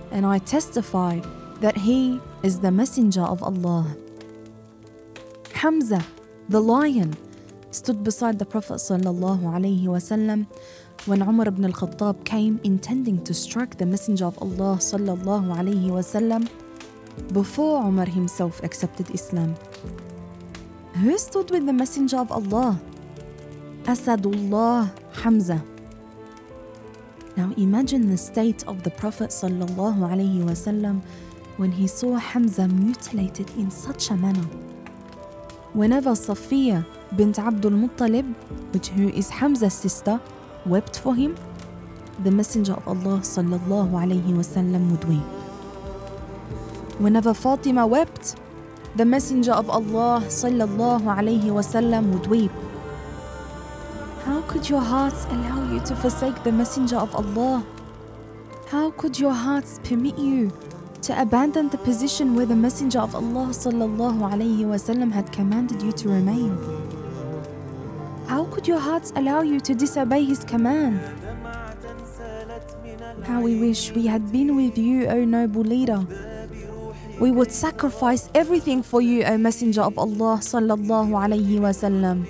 and I testify that he is the messenger of Allah. Hamza, the lion, stood beside the Prophet ﷺ when Umar ibn al-Khattab came intending to strike the messenger of Allah ﷺ before Umar himself accepted Islam. Who stood with the messenger of Allah? Asadullah Hamza. Now imagine the state of the Prophet ﷺ when he saw Hamza mutilated in such a manner. Whenever Safiya bint Abdul Muttalib, who is Hamza's sister, wept for him, the Messenger of Allah ﷺ would weep. Whenever Fatima wept, the Messenger of Allah ﷺ would weep. How could your hearts allow you to forsake the Messenger of Allah? How could your hearts permit you to abandon the position where the Messenger of Allah ﷺ had commanded you to remain? How could your hearts allow you to disobey his command? How we wish we had been with you, O noble leader. We would sacrifice everything for you, O Messenger of Allah ﷺ.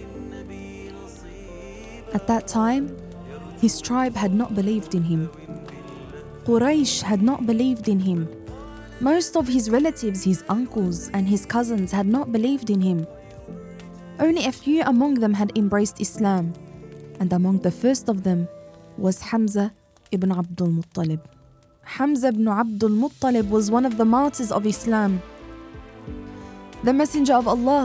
At that time, his tribe had not believed in him. Quraysh had not believed in him. Most of his relatives, his uncles and his cousins had not believed in him. Only a few among them had embraced Islam, and among the first of them was Hamza ibn Abdul Muttalib. Hamza ibn Abdul Muttalib was one of the martyrs of Islam. The Messenger of Allah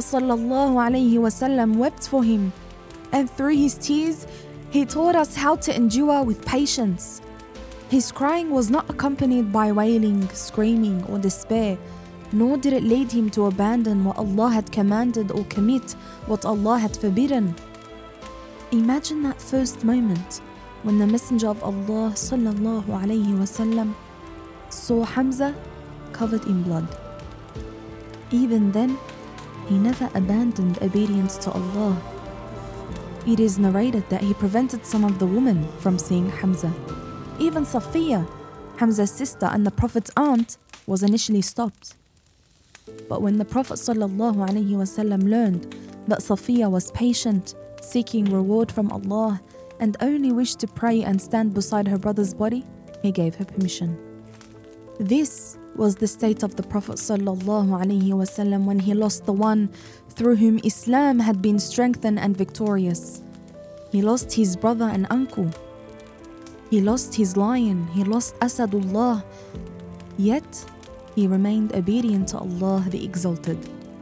ﷺ wept for him, and through his tears, he taught us how to endure with patience. His crying was not accompanied by wailing, screaming, or despair, nor did it lead him to abandon what Allah had commanded or commit what Allah had forbidden. Imagine that first moment when the Messenger of Allah ﷺ saw Hamza covered in blood. Even then, he never abandoned obedience to Allah. It is narrated that he prevented some of the women from seeing Hamza. Even Safiya, Hamza's sister and the Prophet's aunt, was initially stopped. But when the Prophet ﷺ learned that Safiya was patient, seeking reward from Allah, and only wished to pray and stand beside her brother's body, he gave her permission. This was the state of the Prophet ﷺ when he lost the one through whom Islam had been strengthened and victorious. He lost his brother and uncle. He lost his lion. He lost Asadullah. Yet, he remained obedient to Allah the Exalted.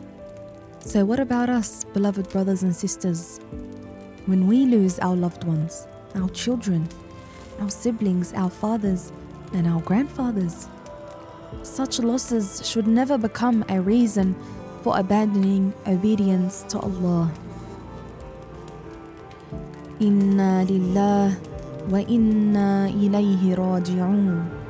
So what about us, beloved brothers and sisters? When we lose our loved ones, our children, our siblings, our fathers, and our grandfathers, such losses should never become a reason for abandoning obedience to Allah. Inna lillah wa inna ilayhi raji'un.